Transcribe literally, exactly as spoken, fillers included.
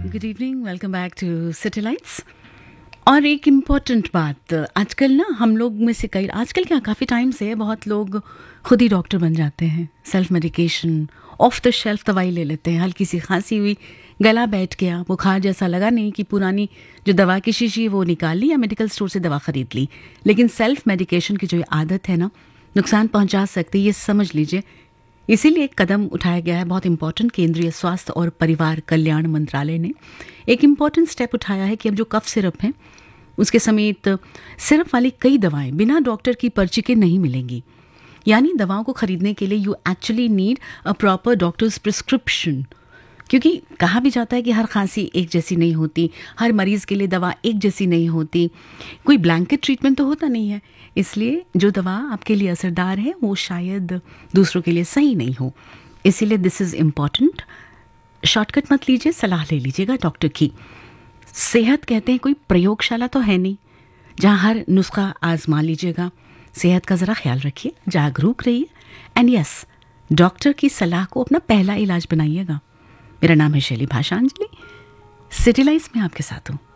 Good evening, welcome back to city lights. और एक important बात, आजकल ना हम लोग में से कई, आजकल क्या काफ़ी टाइम से बहुत लोग खुद ही डॉक्टर बन जाते हैं। Self medication, of the shelf दवाई ले लेते हैं। हल्की सी खांसी हुई, गला बैठ गया, बुखार जैसा लगा नहीं कि पुरानी जो दवा की शीशी है वो निकाल ली या मेडिकल स्टोर से दवा ख़रीद ली। लेकिन सेल्फ मेडिकेशन की जो ये आदत है ना, नुकसान पहुंचा सकती है, ये समझ लीजिए। इसीलिए एक कदम उठाया गया है, बहुत इंपॉर्टेंट। केंद्रीय स्वास्थ्य और परिवार कल्याण मंत्रालय ने एक इम्पॉर्टेंट स्टेप उठाया है कि अब जो कफ सिरप है उसके समेत सिरप वाली कई दवाएं बिना डॉक्टर की पर्ची के नहीं मिलेंगी। यानी दवाओं को खरीदने के लिए you actually need a proper doctors prescription. क्योंकि कहा भी जाता है कि हर खांसी एक जैसी नहीं होती, हर मरीज़ के लिए दवा एक जैसी नहीं होती, कोई ब्लैंकेट ट्रीटमेंट तो होता नहीं है। इसलिए जो दवा आपके लिए असरदार है वो शायद दूसरों के लिए सही नहीं हो। इसीलिए दिस इज़ इम्पॉर्टेंट। शॉर्टकट मत लीजिए, सलाह ले लीजिएगा डॉक्टर की। सेहत कहते हैं कोई प्रयोगशाला तो है नहीं जहाँ हर नुस्खा आजमा लीजिएगा। सेहत का ज़रा ख्याल रखिए, जागरूक रहिए, एंड यस, डॉक्टर की सलाह को अपना पहला इलाज बनाइएगा। मेरा नाम है शैली भाषांजलि, सिटी लाइट्स में आपके साथ हूँ।